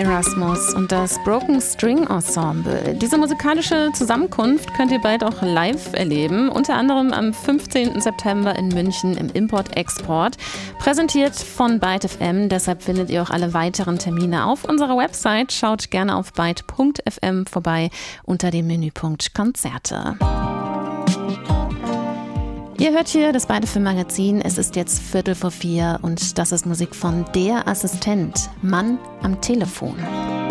Erasmus und das Broken String Ensemble. Diese musikalische Zusammenkunft könnt ihr bald auch live erleben, unter anderem am 15. September in München im Import-Export, präsentiert von Byte FM. Deshalb findet ihr auch alle weiteren Termine auf unserer Website. Schaut gerne auf byte.fm vorbei unter dem Menüpunkt Konzerte. Ihr hört hier das Byte FM Magazin. Es ist jetzt 3:45 und das ist Musik von Der Assistent, Mann am Telefon.